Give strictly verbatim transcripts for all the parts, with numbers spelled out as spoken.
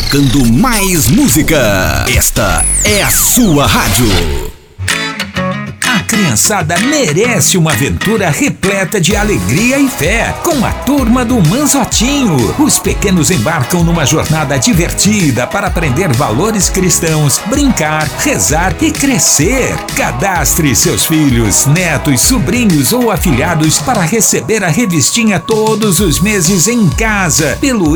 tocando mais música. Esta é a sua rádio. A criançada merece uma aventura repleta de alegria e fé com a turma do Manzotinho. Os pequenos embarcam numa jornada divertida para aprender valores cristãos, brincar, rezar e crescer. Cadastre seus filhos, netos, sobrinhos ou afilhados para receber a revistinha todos os meses em casa pelo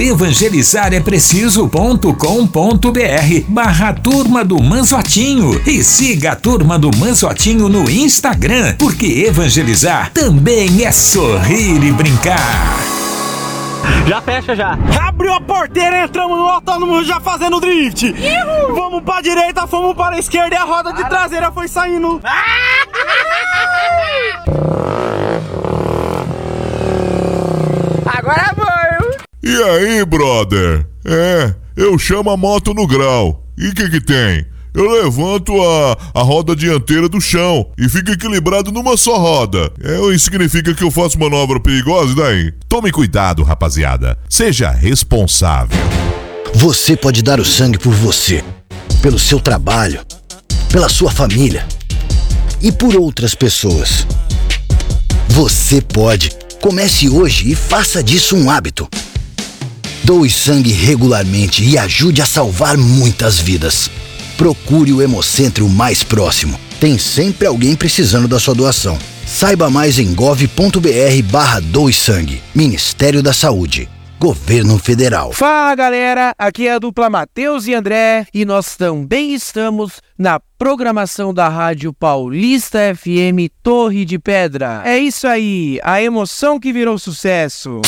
evangelizarepreciso.com.br barra Turma do Manzotinho e siga a Turma do Manzotinho no Instagram, porque evangelizar também é sorrir e brincar. Já fecha já. Abriu a porteira, entramos no autônomo já fazendo drift. Uhul. Vamos pra direita, fomos para a esquerda e a roda de traseira foi saindo. Agora foi. E aí, brother? É, eu chamo a moto no grau. E o que que tem? Eu levanto a, a roda dianteira do chão e fico equilibrado numa só roda. É, isso significa que eu faço manobra perigosa, e daí? Tome cuidado, rapaziada. Seja responsável. Você pode dar o sangue por você, pelo seu trabalho, pela sua família e por outras pessoas. Você pode. Comece hoje e faça disso um hábito. Doe sangue regularmente e ajude a salvar muitas vidas. Procure o Hemocentro mais próximo. Tem sempre alguém precisando da sua doação. Saiba mais em gov.br barra doe sangue. Ministério da Saúde. Governo Federal. Fala, galera, aqui é a dupla Matheus e André e nós também estamos na programação da Rádio Paulista F M Torre de Pedra. É isso aí, a emoção que virou sucesso.